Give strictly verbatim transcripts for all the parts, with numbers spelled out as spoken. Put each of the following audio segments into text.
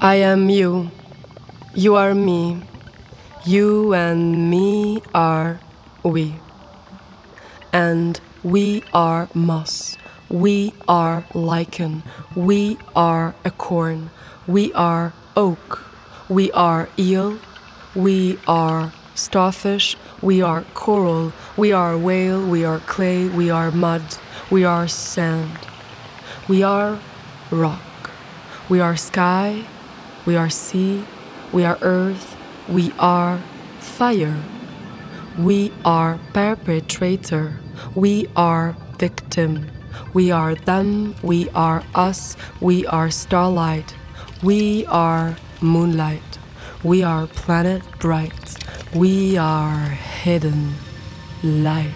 I am you. You are me. You and me are we. And we are moss. We are lichen. We are acorn. We are oak. We are eel. We are starfish. We are coral. We are whale. We are clay. We are mud. We are sand. We are rock. We are sky. We are sea. We are earth. We are fire. We are perpetrator. We are victim. We are them. We are us. We are starlight. We are moonlight. We are planet bright. We are hidden light.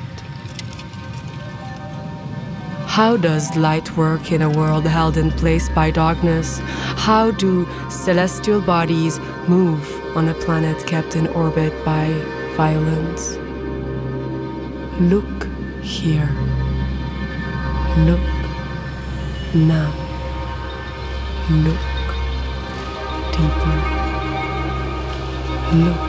How does light work in a world held in place by darkness? How do celestial bodies move on a planet kept in orbit by violence? Look here. Look now. Look deeper. Look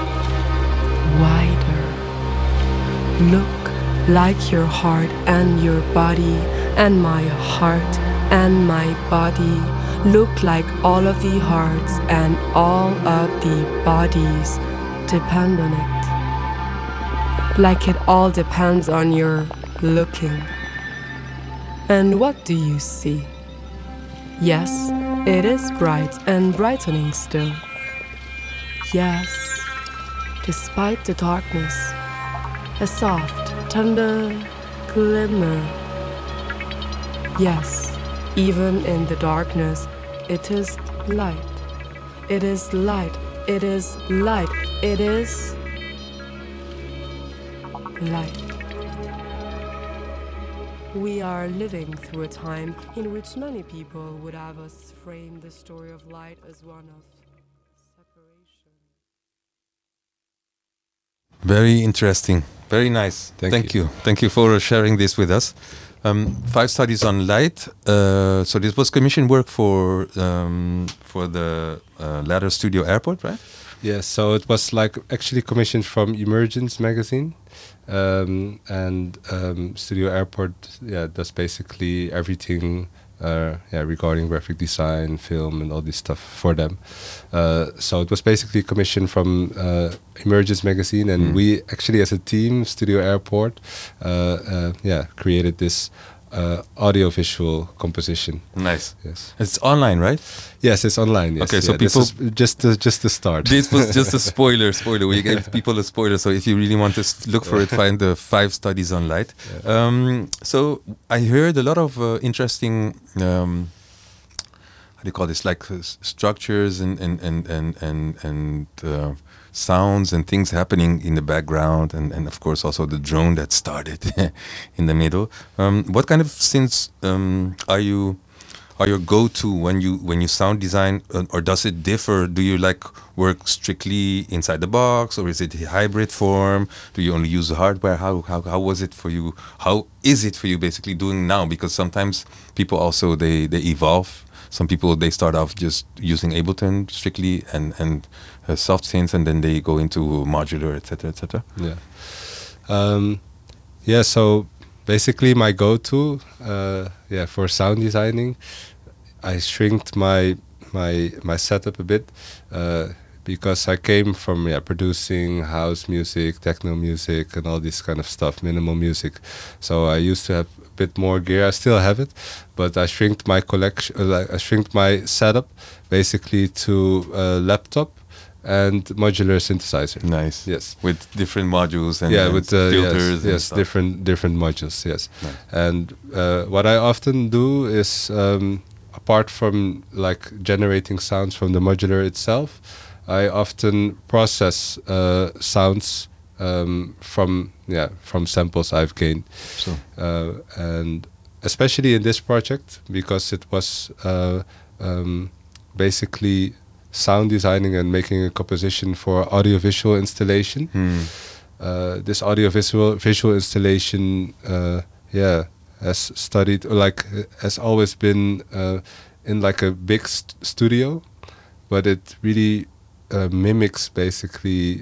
wider. Look like your heart and your body and my heart and my body. Look like all of the hearts and all of the bodies depend on it. Like it all depends on your looking. And what do you see? Yes, it is bright and brightening still. Yes, despite the darkness, a soft, tender glimmer. Yes, even in the darkness, it is light. It is light. It is light. It is light. We are living through a time in which many people would have us frame the story of light as one of separation. Very interesting. Very nice. Thank Thank you. you. Thank you for sharing this with us. Um, five studies on light. Uh, so this was commission work for um, for the uh, Ladder Studio Airport, right? Yeah, so it was like actually commissioned from Emergence magazine, um, and um, Studio Airport, yeah, does basically everything, uh, yeah, regarding graphic design, film, and all this stuff for them. Uh, so it was basically commissioned from uh, Emergence magazine, and Mm. we actually, as a team, Studio Airport, uh, uh, yeah, created this uh, audiovisual composition. Nice. Yes, It's online, right? yes, it's online. Yes. Okay, so yeah, this people- is just the, just the start. This was just a spoiler. Spoiler. We gave people a spoiler. So if you really want to s- look for it, find the five studies on light. Um, so I heard a lot of uh, interesting. Um, how do you call this? Like uh, s- structures and and and and and, and uh, sounds and things happening in the background, and, and of course also the drone that started in the middle. Um, what kind of scenes um, are you? Are your go-to when you when you sound design, uh, or does it differ? Do you like work strictly inside the box, or is it a hybrid form? Do you only use the hardware? How how how was it for you? How is it for you basically doing now? Because sometimes people also they they evolve. Some people they start off just using Ableton strictly and and uh, soft synths, and then they go into modular, et cetera, et cetera. Yeah. Um, yeah. So basically, my go-to, uh, yeah, for sound designing, I shrinked my my my setup a bit uh, because I came from yeah producing house music, techno music, and all this kind of stuff, minimal music. So I used to have a bit more gear. I still have it, but I shrinked my collection. Uh, like I shrinked my setup basically to a laptop and modular synthesizer. Nice. Yes. With different modules and, yeah, and with uh, filters. yes, and yes, stuff. different different modules. Yes, Nice. and uh, what I often do is, um, apart from like generating sounds from the modular itself, I often process uh, sounds um, from yeah from samples I've gained, So. uh, and especially in this project because it was uh, um, basically sound designing and making a composition for audiovisual installation. Hmm. Uh, this audiovisual visual installation, uh, yeah, has studied or like uh, has always been uh, in like a big st- studio, but it really uh, mimics basically